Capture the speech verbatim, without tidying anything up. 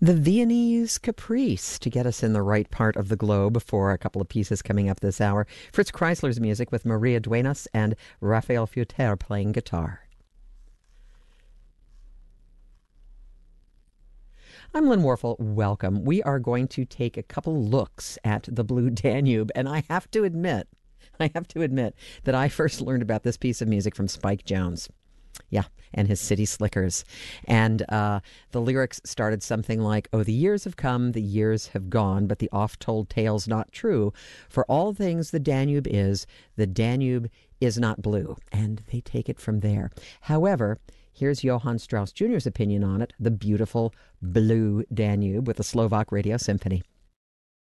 The Viennese Caprice to get us in the right part of the globe for a couple of pieces coming up this hour. Fritz Kreisler's music with Maria Duenas and Raphael Futer playing guitar. I'm Lynn Warfel. Welcome. We are going to take a couple looks at the Blue Danube, and I have to admit, I have to admit that I first learned about this piece of music from Spike Jones. Yeah, and his City Slickers. And uh, the lyrics started something like, "Oh, the years have come, the years have gone, but the oft-told tale's not true. For all things the Danube is, the Danube is not blue." And they take it from there. However, here's Johann Strauss Junior's opinion on it, the beautiful Blue Danube with the Slovak Radio Symphony.